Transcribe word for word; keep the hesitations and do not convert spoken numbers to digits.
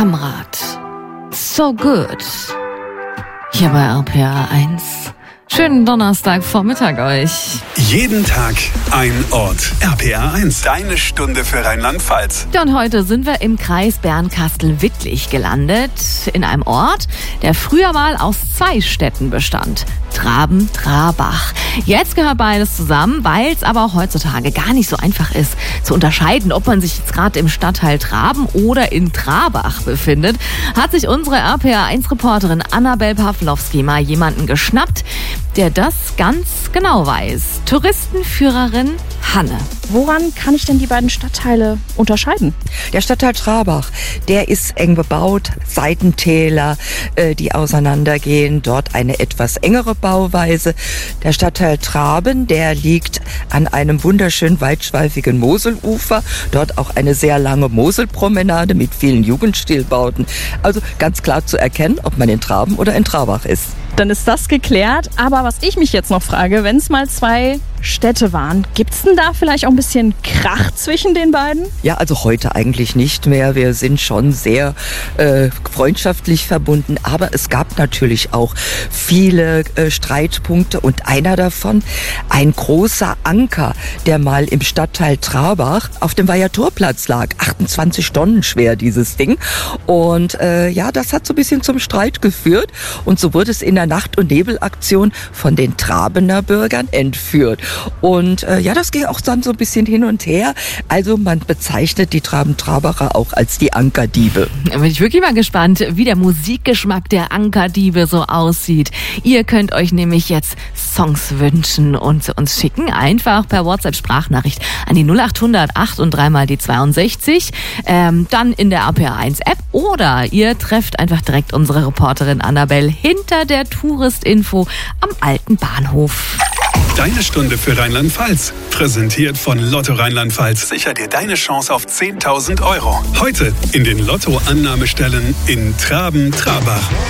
Kamerad. So good. Hier bei R P R eins. Schönen Donnerstagvormittag euch. Jeden Tag ein Ort. R P R eins, deine Stunde für Rheinland-Pfalz. Ja, und heute sind wir im Kreis Bernkastel-Wittlich gelandet. In einem Ort, der früher mal aus zwei Städten bestand. Traben-Trarbach. Jetzt gehört beides zusammen, weil es aber auch heutzutage gar nicht so einfach ist zu unterscheiden, ob man sich jetzt gerade im Stadtteil Traben oder in Trarbach befindet, hat sich unsere R P R eins Reporterin Annabel Pawlowski mal jemanden geschnappt, der das ganz genau weiß. Touristenführerin Hanne. Woran kann ich denn die beiden Stadtteile unterscheiden? Der Stadtteil Trarbach, der ist eng bebaut, Seitentäler, äh, die auseinandergehen, dort eine etwas engere Bauweise. Der Stadtteil Traben, der liegt an einem wunderschön weitschweifigen Moselufer, dort auch eine sehr lange Moselpromenade mit vielen Jugendstilbauten. Also ganz klar zu erkennen, ob man in Traben oder in Trarbach ist. Dann ist das geklärt. Aber was ich mich jetzt noch frage, wenn es mal zwei Städte waren, gibt es denn da vielleicht auch ein bisschen Krach zwischen den beiden? Ja, also heute eigentlich nicht mehr. Wir sind schon sehr äh, freundschaftlich verbunden. Aber es gab natürlich auch viele äh, Streitpunkte. Und einer davon, ein großer Anker, der mal im Stadtteil Trarbach auf dem Weihertorplatz lag. achtundzwanzig Tonnen schwer, dieses Ding. Und äh, ja, das hat so ein bisschen zum Streit geführt. Und so wurde es in der Nacht- und Nebelaktion von den Trabener Bürgern entführt. Und äh, ja, das ging auch dann so ein bisschen hin und her. Also man bezeichnet die Traben-Trabacher auch als die Ankerdiebe. Da bin ich wirklich mal gespannt, wie der Musikgeschmack der Ankerdiebe so aussieht. Ihr könnt euch nämlich jetzt Songs wünschen und zu uns schicken. Einfach per WhatsApp-Sprachnachricht an die null achthundert acht und dreimal die zweiundsechzig. Ähm, dann in der R P R eins App. Oder ihr trefft einfach direkt unsere Reporterin Annabel hinter der Touristinfo am alten Bahnhof. Deine Stunde für Rheinland-Pfalz. Präsentiert von Lotto Rheinland-Pfalz. Sicher dir deine Chance auf zehntausend Euro. Heute in den Lotto-Annahmestellen in Traben-Trarbach.